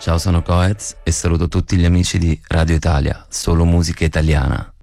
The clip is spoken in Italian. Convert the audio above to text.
Ciao, sono Coez e saluto tutti gli amici di Radio Italia, solo musica italiana.